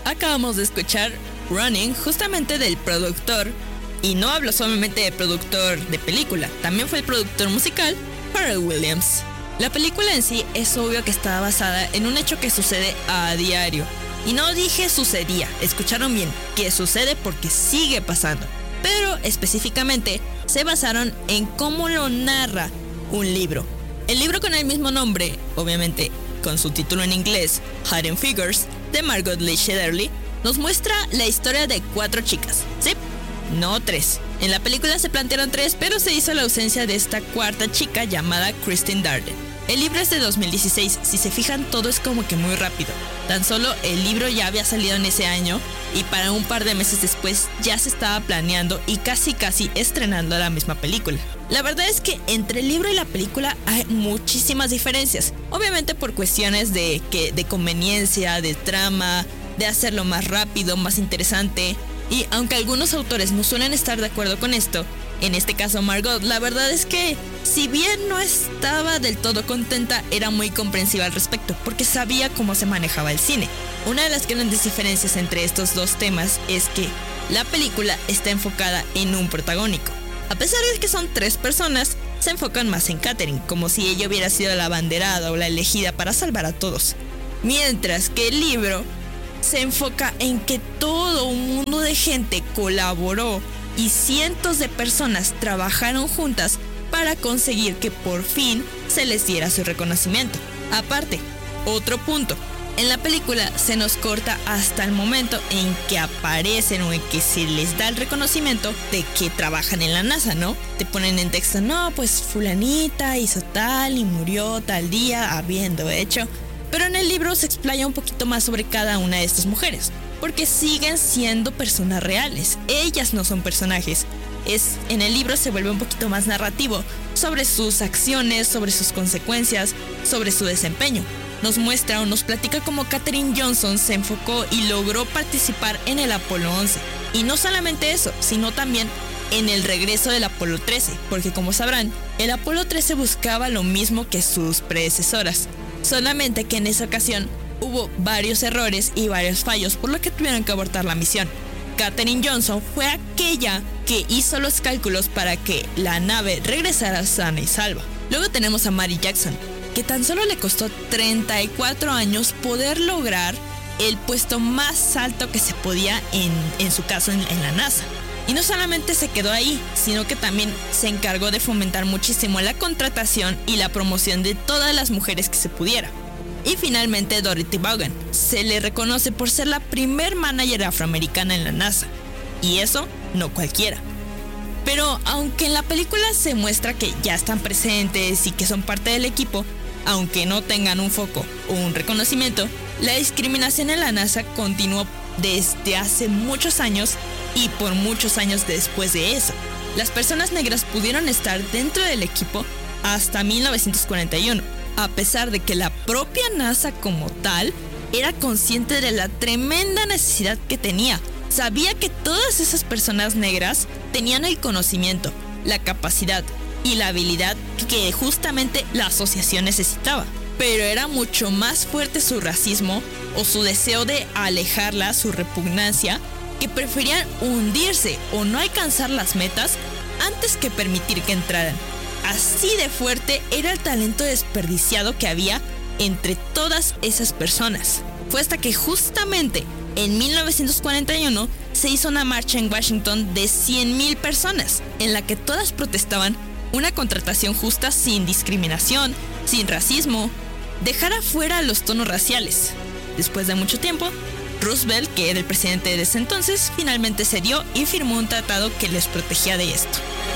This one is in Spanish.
Acabamos de escuchar Running, justamente del productor, y no hablo solamente de productor de película, también fue el productor musical, Pharrell Williams. La película en sí es obvio que está basada en un hecho que sucede a diario. Y no dije sucedía, escucharon bien, que sucede porque sigue pasando. Pero específicamente se basaron en cómo lo narra un libro. El libro con el mismo nombre, obviamente con su título en inglés, Hidden Figures, de Margot Lee Shetterly, nos muestra la historia de 4 chicas, ¿sí? No 3. En la película se plantearon 3, pero se hizo la ausencia de esta cuarta chica llamada Christine Darden. El libro es de 2016, si se fijan todo es como que muy rápido. Tan solo el libro ya había salido en ese año y para un par de meses después ya se estaba planeando y casi estrenando la misma película. La verdad es que entre el libro y la película hay muchísimas diferencias. Obviamente por cuestiones de conveniencia, de trama, de hacerlo más rápido, más interesante. Y aunque algunos autores no suelen estar de acuerdo con esto, en este caso Margot, la verdad es que si bien no estaba del todo contenta, era muy comprensiva al respecto, porque sabía cómo se manejaba el cine. Una de las grandes diferencias entre estos dos temas es que la película está enfocada en un protagónico. A pesar de que son 3 personas, se enfocan más en Katherine, como si ella hubiera sido la abanderada o la elegida para salvar a todos. Mientras que el libro se enfoca en que todo un mundo de gente colaboró y cientos de personas trabajaron juntas para conseguir que por fin se les diera su reconocimiento. Aparte, otro punto, en la película se nos corta hasta el momento en que aparecen o en que se les da el reconocimiento de que trabajan en la NASA, ¿no? Te ponen en texto, no, pues fulanita hizo tal y murió tal día habiendo hecho. Pero en el libro se explaya un poquito más sobre cada una de estas mujeres, porque siguen siendo personas reales, ellas no son personajes. En el libro se vuelve un poquito más narrativo sobre sus acciones, sobre sus consecuencias, sobre su desempeño. Nos muestra o nos platica cómo Katherine Johnson se enfocó y logró participar en el Apolo 11. Y no solamente eso, sino también en el regreso del Apolo 13, porque como sabrán, el Apolo 13 buscaba lo mismo que sus predecesoras. Solamente que en esa ocasión hubo varios errores y varios fallos, por lo que tuvieron que abortar la misión. Katherine Johnson fue aquella que hizo los cálculos para que la nave regresara sana y salva. Luego tenemos a Mary Jackson, que tan solo le costó 34 años poder lograr el puesto más alto que se podía en su caso en la NASA. Y no solamente se quedó ahí, sino que también se encargó de fomentar muchísimo la contratación y la promoción de todas las mujeres que se pudiera. Y finalmente Dorothy Vaughan, se le reconoce por ser la primer manager afroamericana en la NASA. Y eso no cualquiera. Pero aunque en la película se muestra que ya están presentes y que son parte del equipo, aunque no tengan un foco o un reconocimiento, la discriminación en la NASA continuó desde hace muchos años y por muchos años después de eso. Las personas negras pudieron estar dentro del equipo hasta 1941, a pesar de que la propia NASA como tal era consciente de la tremenda necesidad que tenía. Sabía que todas esas personas negras tenían el conocimiento, la capacidad y la habilidad que justamente la asociación necesitaba. Pero era mucho más fuerte su racismo o su deseo de alejarla, su repugnancia, que preferían hundirse o no alcanzar las metas antes que permitir que entraran. Así de fuerte era el talento desperdiciado que había entre todas esas personas. Fue hasta que justamente en 1941 se hizo una marcha en Washington de 100,000 personas, en la que todas protestaban una contratación justa sin discriminación, sin racismo, dejar afuera los tonos raciales. Después de mucho tiempo, Roosevelt, que era el presidente de ese entonces, finalmente cedió y firmó un tratado que les protegía de esto.